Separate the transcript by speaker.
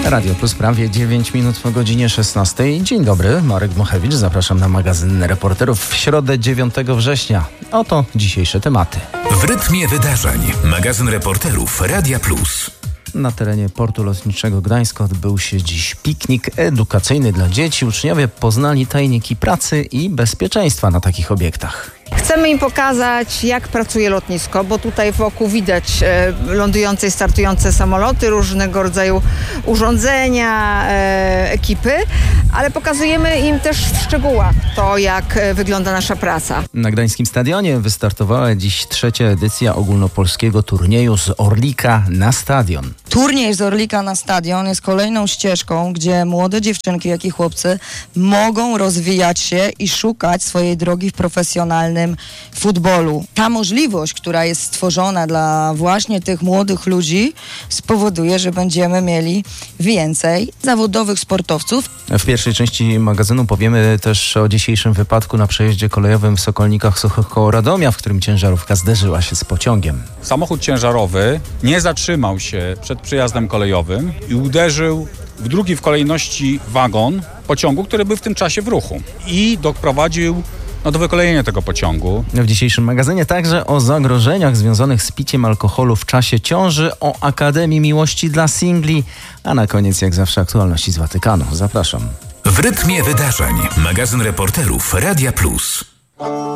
Speaker 1: Radio Plus prawie 9 minut po godzinie 16. Dzień dobry, Marek Dmochewicz. Zapraszam na magazyn Reporterów w środę 9 września. Oto dzisiejsze tematy.
Speaker 2: W rytmie wydarzeń. Magazyn Reporterów Radia Plus.
Speaker 1: Na terenie portu lotniczego Gdańska odbył się dziś piknik edukacyjny dla dzieci. Uczniowie poznali tajniki pracy i bezpieczeństwa na takich obiektach.
Speaker 3: Chcemy im pokazać, jak pracuje lotnisko, bo tutaj wokół widać lądujące i startujące samoloty, różnego rodzaju urządzenia, ekipy, ale pokazujemy im też w szczegółach to, jak wygląda nasza praca.
Speaker 1: Na Gdańskim Stadionie wystartowała dziś trzecia edycja ogólnopolskiego turnieju z Orlika na stadion.
Speaker 4: Turniej z Orlika na stadion jest kolejną ścieżką, gdzie młode dziewczynki, jak i chłopcy mogą rozwijać się i szukać swojej drogi w profesjonalnym futbolu. Ta możliwość, która jest stworzona dla właśnie tych młodych ludzi, spowoduje, że będziemy mieli więcej zawodowych sportowców.
Speaker 1: W pierwszej części magazynu powiemy też o dzisiejszym wypadku na przejeździe kolejowym w Sokolnikach Suchych koło Radomia, w którym ciężarówka zderzyła się z pociągiem.
Speaker 5: Samochód ciężarowy nie zatrzymał się przed przejazdem kolejowym i uderzył w drugi w kolejności wagon pociągu, który był w tym czasie w ruchu i doprowadził do wykolejenia tego pociągu.
Speaker 1: W dzisiejszym magazynie także o zagrożeniach związanych z piciem alkoholu w czasie ciąży, o Akademii Miłości dla Singli, a na koniec jak zawsze aktualności z Watykanu. Zapraszam.
Speaker 2: W rytmie wydarzeń. Magazyn Reporterów Radia Plus.